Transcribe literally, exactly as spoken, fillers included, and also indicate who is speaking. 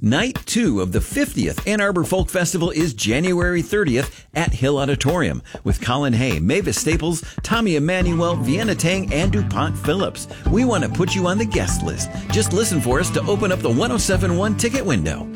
Speaker 1: Night two of the fiftieth Ann Arbor Folk Festival is January thirtieth at Hill Auditorium with Colin Hay, Mavis Staples, Tommy Emmanuel, Vienna Tang, and DuPont Phillips. We want to put you on the guest list. Just listen for us to open up the one oh seven point one ticket window.